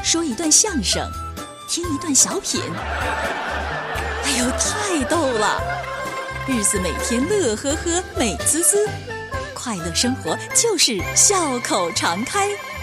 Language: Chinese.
说一段相声，听一段小品。哎呦，太逗了！日子每天乐呵呵，美滋滋，快乐生活就是笑口常开。